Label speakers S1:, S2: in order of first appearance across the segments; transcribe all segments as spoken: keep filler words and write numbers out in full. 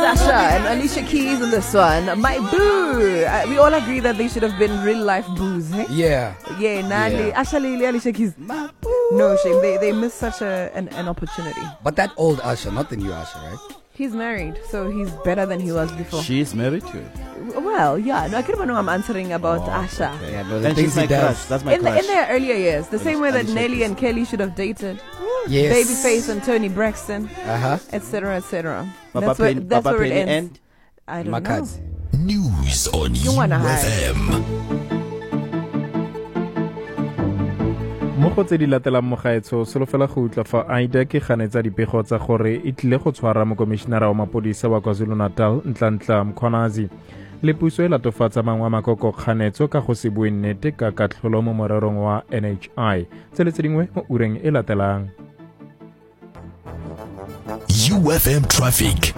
S1: Usher and Alicia Keys in this one. My boo. Uh, we all agree that they should have been real life boos. Eh?
S2: Yeah.
S1: Yeah, Nali,
S2: Yeah.
S1: Usher, Lily, Alicia Keys. My boo. No shame. They they missed such a an, an opportunity.
S2: But that old Usher, not the new Usher, right?
S1: He's married, so he's better than he was before.
S3: She's married to him.
S1: Well, yeah. No, I can't know I'm answering about
S3: Oh,
S1: Usher.
S3: okay.
S2: Yeah, no, the
S3: And
S2: things
S3: she's my
S2: he does.
S3: crush. That's my
S1: In, the,
S3: crush.
S1: in their earlier years, the same way that
S3: Alicia
S1: Nelly
S3: Keys.
S1: and Kelly should have dated,
S2: Yes.
S1: Babyface and Tony Braxton,
S2: Uh-huh.
S1: et cetera, et cetera.
S3: Papa
S1: That's where,
S3: Penny-
S1: that's
S3: Papa
S1: where it
S3: Penny
S1: ends.
S3: and
S1: I don't know.
S2: Makazi.
S4: News on
S1: You wanna
S4: U
S1: hide.
S4: F M.
S5: mo go tse di latelang mogaetsho solofela go utlwa fa aida ke ganetsa dipego tsa gore e tlile go tshwara mokomišenara wa mapodisa wa kwazulu-natal ntla-ntla mkhonazi le puso e latofatsa mangwe a makoko kganetso ka go se bue nnete ka katlholo mo morerong wa N H I tsele tse dingwe mo ureng e latelang.
S4: U F M traffic.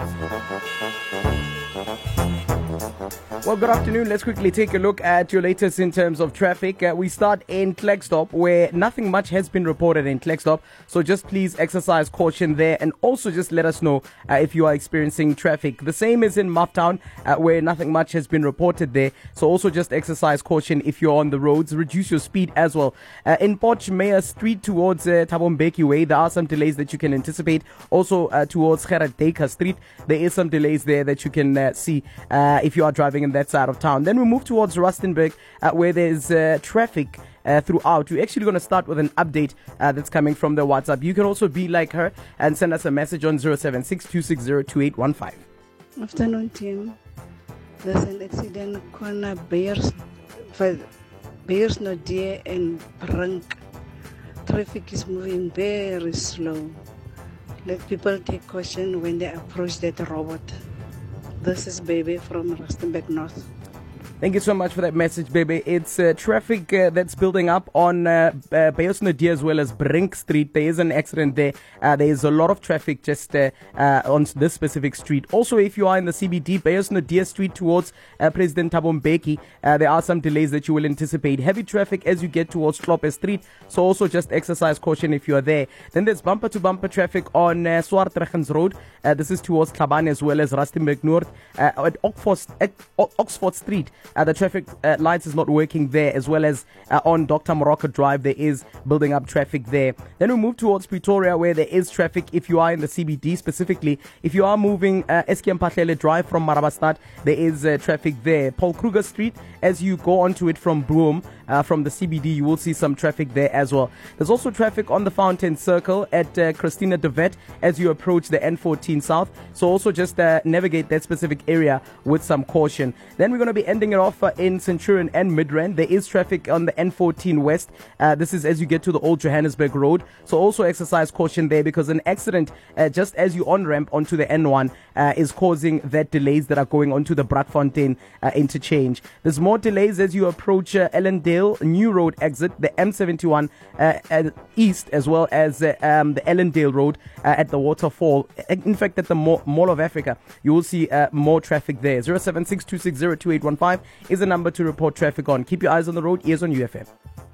S6: Well, good afternoon. Let's quickly take a look at your latest in terms of traffic. Uh, we start in Klerksdorp, where nothing much has been reported in Klerksdorp. So just please exercise caution there, and also just let us know uh, if you are experiencing traffic. The same is in Mufftown, uh, where nothing much has been reported there. So also just exercise caution if you're on the roads. Reduce your speed as well. Uh, in Potch Mayor Street towards uh, Thabo Mbeki Way, there are some delays that you can anticipate. Also uh, towards Gerard Deka Street, there is some delays there that you can uh, see uh, if you are driving in that side of town. Then we move towards Rustenburg, uh, where there's uh, traffic uh, throughout. We're actually going to start with an update uh, that's coming from the WhatsApp. You can also be like her and send us a message on zero seven six two six zero two eight one five.
S7: Afternoon, team. There's an accident corner Bears, Bears Nodia and Brunk. Traffic is moving very slow. Let people take caution when they approach that robot. This is Baby from Rustenburg North.
S6: Thank you so much for that message, baby. It's uh, traffic uh, that's building up on uh, uh, Bayos Nadia as well as Brink Street. There is an accident there. Uh, there is a lot of traffic just uh, uh, on this specific street. Also, if you are in the C B D, Bayos Nadia Street towards uh, President Thabo Mbeki, uh, there are some delays that you will anticipate. Heavy traffic as you get towards Kloppe Street. So also just exercise caution if you are there. Then there's bumper-to-bumper traffic on uh, Swartregens Road. Uh, this is towards Klabane as well as Rustenburg North. Uh, at, Oxford, at o- Oxford Street, Uh, the traffic uh, lights is not working there, as well as uh, on Doctor Morocco Drive, there is building up traffic there. Then we move towards Pretoria, where there is traffic if you are in the C B D specifically. If you are moving uh, S K M Patlele Drive from Marabastad, there is uh, traffic there. Paul Kruger Street, as you go onto it from Broome, uh, from the C B D, you will see some traffic there as well. There's also traffic on the Fountain Circle at uh, Christina de Wet as you approach the N fourteen South. So also just uh, navigate that specific area with some caution. Then we're going to be ending it off uh, in Centurion and Midrand. There is traffic on the N fourteen West. Uh, this is as you get to the Old Johannesburg Road. So also exercise caution there, because an accident uh, just as you on-ramp onto the N one uh, is causing that delays that are going onto the Brakfontein uh, interchange. There's more delays as you approach uh, Ellendale New Road exit, the M seventy-one uh, uh, East, as well as uh, um, the Ellendale Road uh, at the waterfall. In fact, at the Mall, Mall of Africa, you will see uh, more traffic there. zero seven six two six zero two eight one five is the number to report traffic on. Keep your eyes on the road. Ears on U F M.